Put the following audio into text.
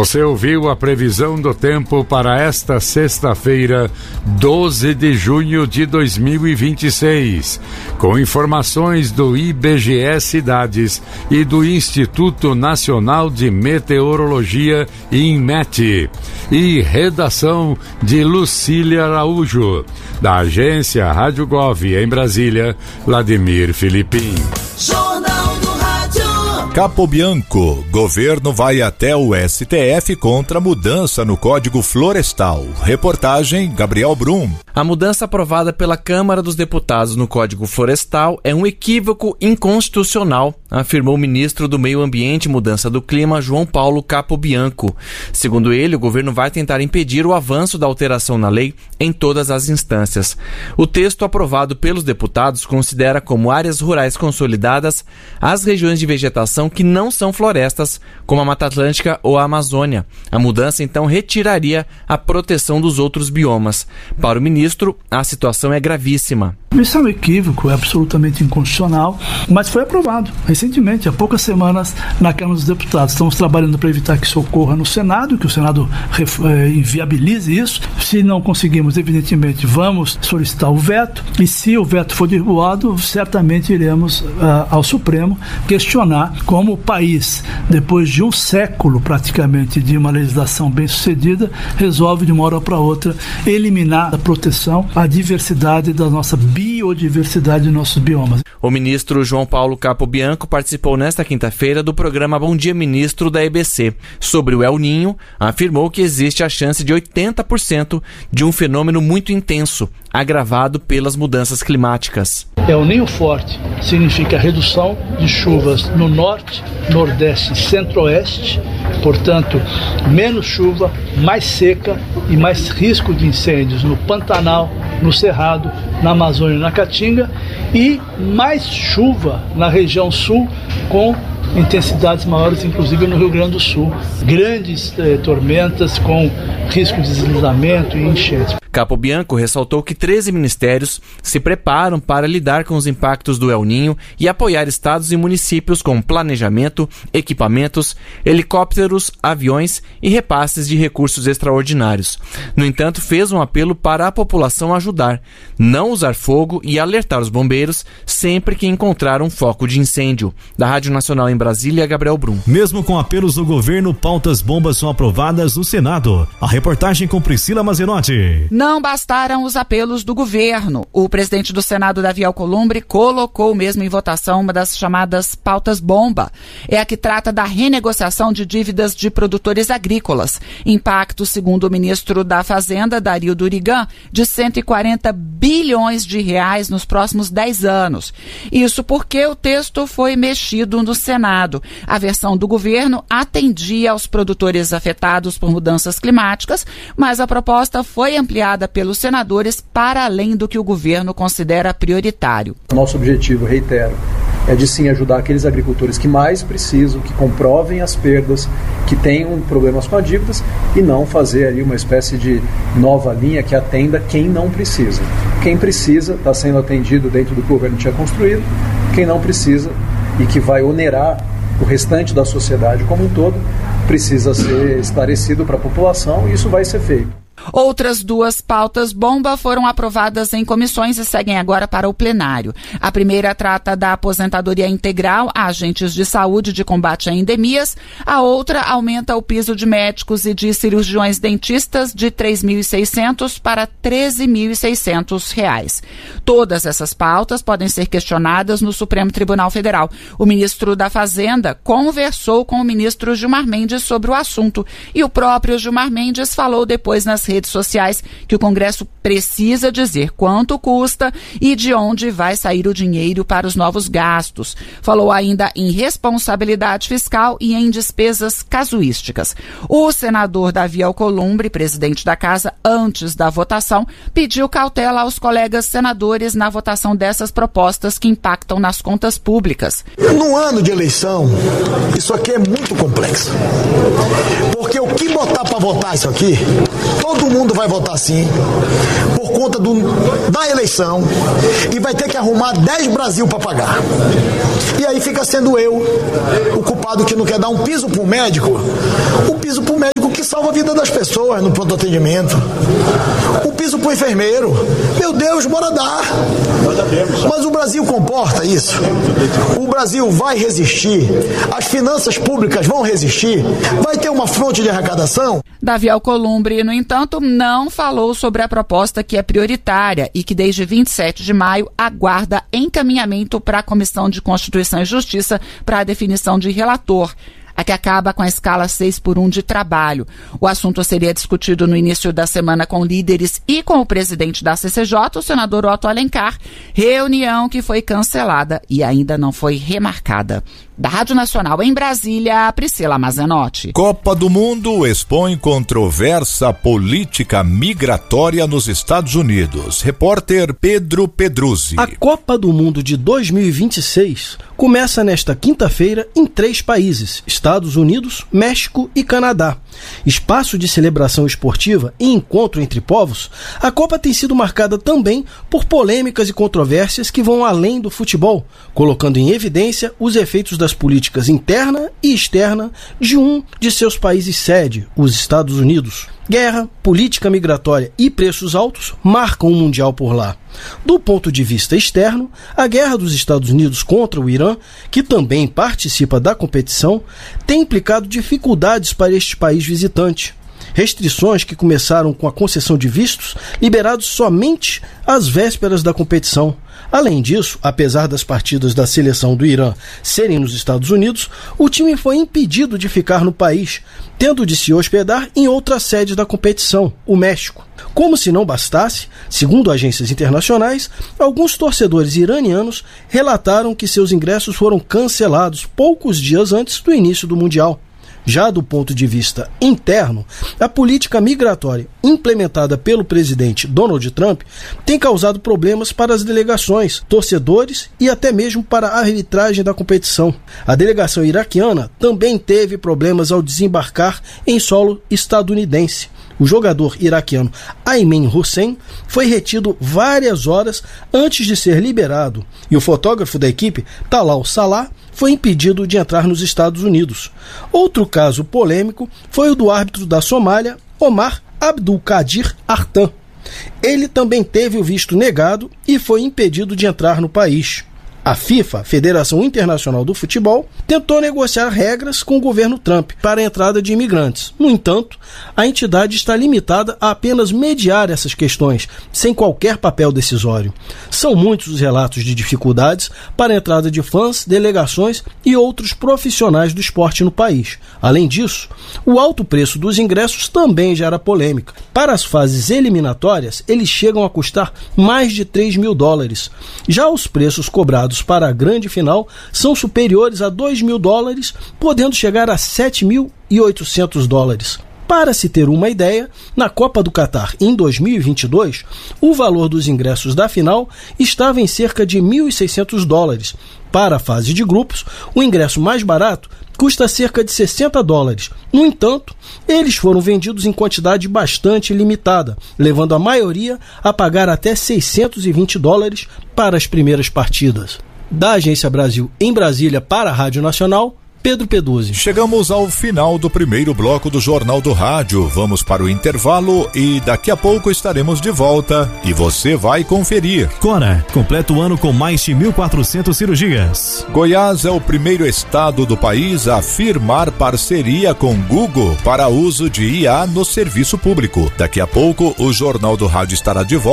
Você ouviu a previsão do tempo para esta sexta-feira, 12 de junho de 2026, com informações do IBGE Cidades e do Instituto Nacional de Meteorologia, INMET, e redação de Lucília Araújo, da agência Rádio Gov em Brasília, Vladimir Filipim. Jornal do Rádio. Capobianco, governo vai até o STF contra a mudança no Código Florestal. Reportagem Gabriel Brum. A mudança aprovada pela Câmara dos Deputados no Código Florestal é um equívoco inconstitucional, afirmou o ministro do Meio Ambiente e Mudança do Clima, João Paulo Capobianco. Segundo ele, o governo vai tentar impedir o avanço da alteração na lei em todas as instâncias. O texto aprovado pelos deputados considera como áreas rurais consolidadas as regiões de vegetação que não são florestas, como a Mata Atlântica ou a Amazônia. A mudança, então, retiraria a proteção dos outros biomas. Para o ministro, a situação é gravíssima. Isso é um equívoco, é absolutamente inconstitucional, mas foi aprovado recentemente, há poucas semanas, na Câmara dos Deputados. Estamos trabalhando para evitar que isso ocorra no Senado, que o Senado inviabilize isso. Se não conseguimos, evidentemente, vamos solicitar o veto, e se o veto for derrubado, certamente iremos ao Supremo questionar como o país, depois de um século praticamente de uma legislação bem sucedida, resolve de uma hora para outra eliminar a proteção, a diversidade da nossa biodiversidade dos nossos biomas. O ministro João Paulo Capobianco participou nesta quinta-feira do programa Bom Dia Ministro da EBC. Sobre o El Niño, afirmou que existe a chance de 80% de um fenômeno muito intenso, agravado pelas mudanças climáticas. El Niño forte significa redução de chuvas no norte, nordeste e centro-oeste, portanto, menos chuva, mais seca e mais risco de incêndios no Pantanal, no Cerrado, na Amazônia e na Caatinga, e mais chuva na região sul, com intensidades maiores, inclusive no Rio Grande do Sul. Grandes tormentas com risco de deslizamento e enchentes. Capobianco ressaltou que 13 ministérios se preparam para lidar com os impactos do El Niño e apoiar estados e municípios com planejamento, equipamentos, helicópteros, aviões e repasses de recursos extraordinários. No entanto, fez um apelo para a população ajudar, não usar fogo e alertar os bombeiros sempre que encontrar um foco de incêndio. Da Rádio Nacional em Brasília, Gabriel Brum. Mesmo com apelos do governo, pautas bombas são aprovadas no Senado. A reportagem com Priscila Mazenotti. Não bastaram os apelos do governo. O presidente do Senado, Davi Alcolumbre, colocou mesmo em votação uma das chamadas pautas bomba. É a que trata da renegociação de dívidas de produtores agrícolas. Impacto, segundo o ministro da Fazenda, Dario Durigan, de 140 bilhões de reais nos próximos 10 anos. Isso porque o texto foi mexido no Senado. A versão do governo atendia aos produtores afetados por mudanças climáticas, mas a proposta foi ampliada pelos senadores para além do que o governo considera prioritário. Nosso objetivo, reitero, é de sim ajudar aqueles agricultores que mais precisam, que comprovem as perdas, que tenham problemas com as dívidas, e não fazer ali uma espécie de nova linha que atenda quem não precisa. Quem precisa está sendo atendido dentro do que o governo tinha construído, quem não precisa e que vai onerar o restante da sociedade como um todo, precisa ser esclarecido para a população, e isso vai ser feito. Outras duas pautas bomba foram aprovadas em comissões e seguem agora para o plenário. A primeira trata da aposentadoria integral a agentes de saúde de combate a endemias. A outra aumenta o piso de médicos e de cirurgiões dentistas de R$ 3.600 para R$ 13.600. Todas essas pautas podem ser questionadas no Supremo Tribunal Federal. O ministro da Fazenda conversou com o ministro Gilmar Mendes sobre o assunto, e o próprio Gilmar Mendes falou depois nas redes sociais que o Congresso precisa dizer quanto custa e de onde vai sair o dinheiro para os novos gastos. Falou ainda em responsabilidade fiscal e em despesas casuísticas. O senador Davi Alcolumbre, presidente da Casa, antes da votação, pediu cautela aos colegas senadores na votação dessas propostas que impactam nas contas públicas. No ano de eleição, isso aqui é muito complexo. Porque o que botar para votar isso aqui, todo mundo vai votar sim, por conta da eleição, e vai ter que arrumar 10 Brasil para pagar. E aí fica sendo eu o culpado que não quer dar um piso para o médico. O piso para o médico salva a vida das pessoas no pronto atendimento. O piso para o enfermeiro. Meu Deus, bora dar. Mas o Brasil comporta isso. O Brasil vai resistir. As finanças públicas vão resistir. Vai ter uma fonte de arrecadação. Davi Alcolumbre, no entanto, não falou sobre a proposta que é prioritária e que desde 27 de maio aguarda encaminhamento para a Comissão de Constituição e Justiça para a definição de relator, a que acaba com a escala 6x1 de trabalho. O assunto seria discutido no início da semana com líderes e com o presidente da CCJ, o senador Otto Alencar, reunião que foi cancelada e ainda não foi remarcada. Da Rádio Nacional em Brasília, Priscila Mazenotti. Copa do Mundo expõe controversa política migratória nos Estados Unidos. Repórter Pedro Pedruzzi. A Copa do Mundo de 2026 começa nesta quinta-feira em 3 países: Estados Unidos, México e Canadá. Espaço de celebração esportiva e encontro entre povos, a Copa tem sido marcada também por polêmicas e controvérsias que vão além do futebol, colocando em evidência os efeitos das políticas interna e externa de um de seus países sede, os Estados Unidos. Guerra, política migratória e preços altos marcam o Mundial por lá. Do ponto de vista externo, a guerra dos Estados Unidos contra o Irã, que também participa da competição, tem implicado dificuldades para este país visitante. Restrições que começaram com a concessão de vistos liberados somente às vésperas da competição. Além disso, apesar das partidas da seleção do Irã serem nos Estados Unidos, o time foi impedido de ficar no país, tendo de se hospedar em outra sede da competição, o México. Como se não bastasse, segundo agências internacionais, alguns torcedores iranianos relataram que seus ingressos foram cancelados poucos dias antes do início do Mundial. Já do ponto de vista interno, a política migratória implementada pelo presidente Donald Trump tem causado problemas para as delegações, torcedores e até mesmo para a arbitragem da competição. A delegação iraquiana também teve problemas ao desembarcar em solo estadunidense. O jogador iraquiano Ayman Hussein foi retido várias horas antes de ser liberado e o fotógrafo da equipe, Talal Salah, foi impedido de entrar nos Estados Unidos. Outro caso polêmico foi o do árbitro da Somália, Omar Abdulkadir Artan. Ele também teve o visto negado e foi impedido de entrar no país. A FIFA, Federação Internacional do Futebol, tentou negociar regras com o governo Trump para a entrada de imigrantes. No entanto, a entidade está limitada a apenas mediar essas questões, sem qualquer papel decisório. São muitos os relatos de dificuldades para a entrada de fãs, delegações e outros profissionais do esporte no país. Além disso, o alto preço dos ingressos também gera polêmica. Para as fases eliminatórias, eles chegam a custar mais de $3.000. Já os preços cobrados para a grande final são superiores a $2.000, podendo chegar a $7.800. Para se ter uma ideia, na Copa do Catar em 2022, o valor dos ingressos da final estava em cerca de $1.600. Para a fase de grupos, o ingresso mais barato custa cerca de $60. No entanto, eles foram vendidos em quantidade bastante limitada, levando a maioria a pagar até $620 para as primeiras partidas. Da Agência Brasil em Brasília para a Rádio Nacional, Pedro Peduzzi. Chegamos ao final do primeiro bloco do Jornal do Rádio. Vamos para o intervalo e daqui a pouco estaremos de volta e você vai conferir. Cora, completa o ano com mais de 1.400 cirurgias. Goiás é o primeiro estado do país a firmar parceria com Google para uso de IA no serviço público. Daqui a pouco o Jornal do Rádio estará de volta.